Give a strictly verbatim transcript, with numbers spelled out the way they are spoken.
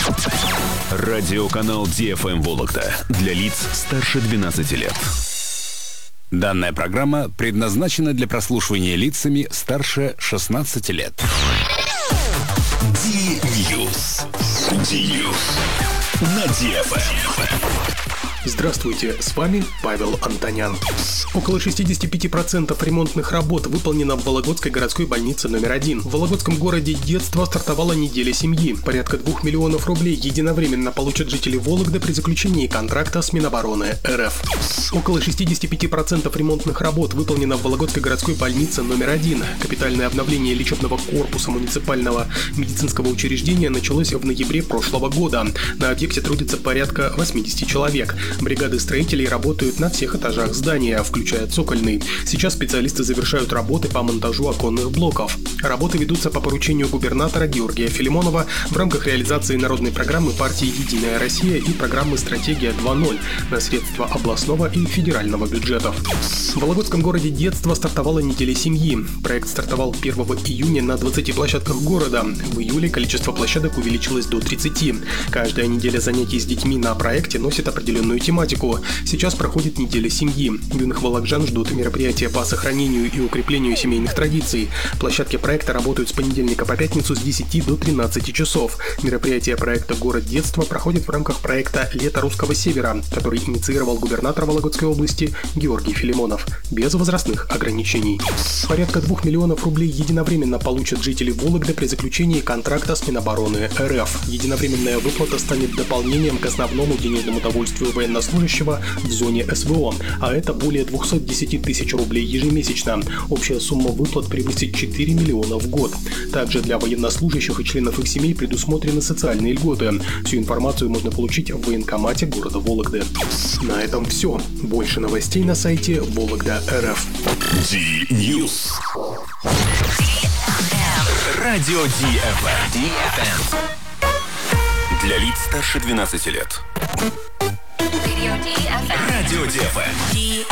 Радиоканал Ди Эф Эм Вологда для лиц старше двенадцати лет. Данная программа предназначена для прослушивания лицами старше шестнадцати лет. Ди-Ньюс. Ди-Ньюс. На Ди Эф Эм. Здравствуйте, с вами Павел Антонян. Около шестьдесят пять процентов ремонтных работ выполнено в Вологодской городской больнице номер один. В Вологодском городе детства стартовала неделя семьи. Порядка двух миллионов рублей единовременно получат жители Вологды при заключении контракта с Минобороны эр эф. Около шестьдесят пять процентов ремонтных работ выполнено в Вологодской городской больнице номер один. Капитальное обновление лечебного корпуса муниципального медицинского учреждения началось в ноябре прошлого года. На объекте трудится порядка восемьдесят человек. Бригады строителей работают на всех этажах здания, включая цокольный. Сейчас специалисты завершают работы по монтажу оконных блоков. Работы ведутся по поручению губернатора Георгия Филимонова в рамках реализации народной программы партии «Единая Россия» и программы «Стратегия два ноль» на средства областного и федерального бюджетов. В Вологодском городе детства стартовала неделя семьи. Проект стартовал первого июня на двадцати площадках города. В июле количество площадок увеличилось до тридцати. Каждая неделя занятий с детьми на проекте носит определенную тематику. Сейчас проходит неделя семьи. Юных волокжан ждут мероприятия по сохранению и укреплению семейных традиций. Площадки проекта работают с понедельника по пятницу с десяти до тринадцати часов. Мероприятия проекта «Город детства» проходят в рамках проекта «Лето русского севера», который инициировал губернатор Вологодской области Георгий Филимонов, без возрастных ограничений. Порядка двух миллионов рублей единовременно получат жители Вологды при заключении контракта с Минобороны эр эф. Единовременная выплата станет дополнением к основному денежному удовольствию военнослужащего в зоне эс вэ о, а это более двести десять тысяч рублей ежемесячно. Общая сумма выплат превысит четыре миллиона в год. Также для военнослужащих и членов их семей предусмотрены социальные льготы. Всю информацию можно получить в военкомате города Вологды. На этом все. Больше новостей на сайте Вологда точка эр эф. Ди-Ньюс. Радио Ди Эф Эм. Ди Эф Эм. Для лиц старше двенадцати лет. Радио Ди Эф Эм.